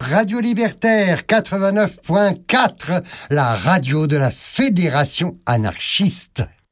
Radio Libertaire 89.4, la radio de la Fédération anarchiste.